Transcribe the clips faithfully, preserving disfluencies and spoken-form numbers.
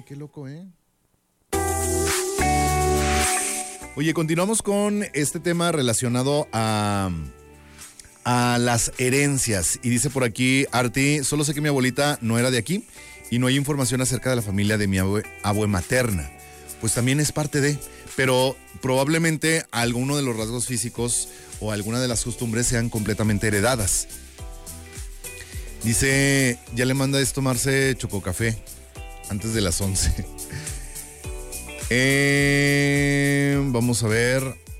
qué loco, ¿eh? Oye, continuamos con este tema relacionado a, a las herencias. Y dice por aquí, Arti, solo sé que mi abuelita no era de aquí y no hay información acerca de la familia de mi abue, abue materna. Pues también es parte de, pero probablemente alguno de los rasgos físicos o alguna de las costumbres sean completamente heredadas. Dice, ya le manda es tomarse chococafé antes de las once. Eh, vamos a ver.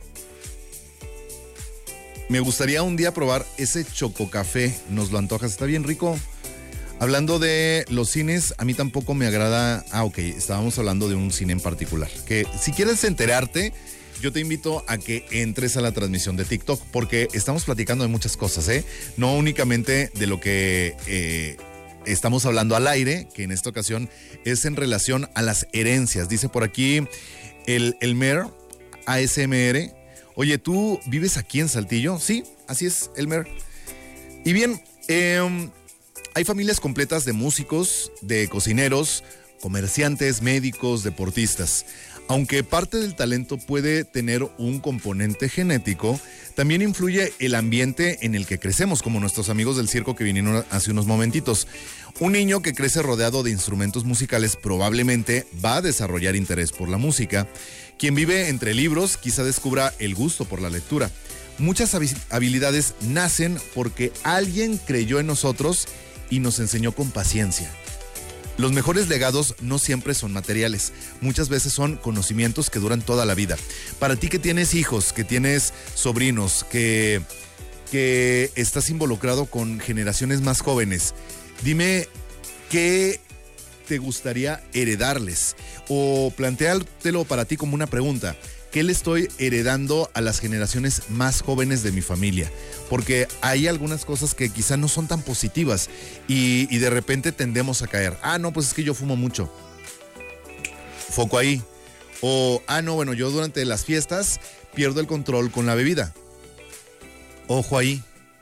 Me gustaría un día probar ese chococafé. Nos lo antojas, está bien rico. Hablando de los cines, a mí tampoco me agrada. Ah, ok, estábamos hablando de un cine en particular. Que si quieres enterarte, yo te invito a que entres a la transmisión de TikTok, porque estamos platicando de muchas cosas, ¿eh? No únicamente de lo que eh, estamos hablando al aire, que en esta ocasión es en relación a las herencias. Dice por aquí el Elmer, A S M R. Oye, ¿tú vives aquí en Saltillo? Sí, así es, Elmer. Y bien, eh, hay familias completas de músicos, de cocineros, comerciantes, médicos, deportistas. Aunque parte del talento puede tener un componente genético, también influye el ambiente en el que crecemos, como nuestros amigos del circo que vinieron hace unos momentitos. Un niño que crece rodeado de instrumentos musicales probablemente va a desarrollar interés por la música. Quien vive entre libros quizá descubra el gusto por la lectura. Muchas habilidades nacen porque alguien creyó en nosotros y nos enseñó con paciencia. Los mejores legados no siempre son materiales, muchas veces son conocimientos que duran toda la vida. Para ti que tienes hijos, que tienes sobrinos, que, que estás involucrado con generaciones más jóvenes, dime qué te gustaría heredarles, o plantéatelo para ti como una pregunta. ¿Qué le estoy heredando a las generaciones más jóvenes de mi familia? Porque hay algunas cosas que quizá no son tan positivas y, y de repente tendemos a caer. Ah, no, pues es que yo fumo mucho. Foco ahí. O, ah, no, bueno, yo durante las fiestas pierdo el control con la bebida. Ojo ahí.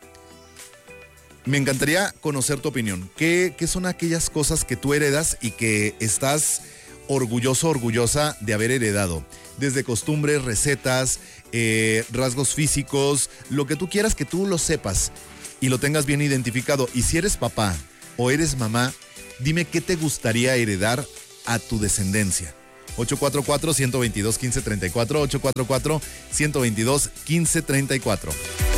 Me encantaría conocer tu opinión. ¿Qué, qué son aquellas cosas que tú heredas y que estás orgulloso, orgullosa de haber heredado? Desde costumbres, recetas, eh, rasgos físicos, lo que tú quieras que tú lo sepas y lo tengas bien identificado. Y si eres papá o eres mamá, dime qué te gustaría heredar a tu descendencia. ocho cuatro cuatro, uno dos dos, uno cinco tres cuatro, ocho cuatro cuatro, uno dos dos, uno cinco tres cuatro.